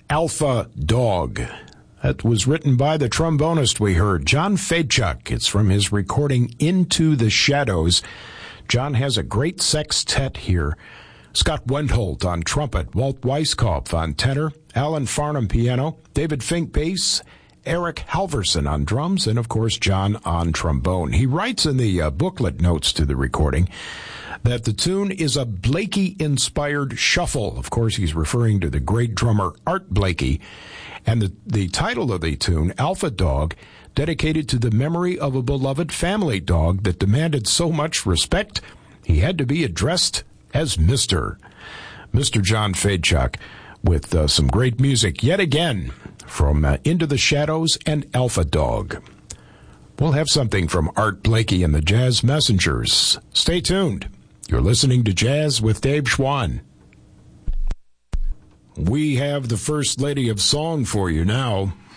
Alpha Dog. That was written by the trombonist we heard, John Fedchuk. It's from his recording Into the Shadows. John has a great sextet here. Scott Wendholt on trumpet, Walt Weiskopf on tenor, Alan Farnham piano, David Fink bass, Eric Halverson on drums, and of course John on trombone. He writes in the booklet notes to the recording that the tune is a Blakey-inspired shuffle. Of course, he's referring to the great drummer Art Blakey. And the title of the tune, Alpha Dog, dedicated to the memory of a beloved family dog that demanded so much respect, he had to be addressed as Mr. John Fedchuk, with some great music yet again from Into the Shadows and Alpha Dog. We'll have something from Art Blakey and the Jazz Messengers. Stay tuned. You're listening to Jazz with Dave Schwann. We have the First Lady of Song for you now.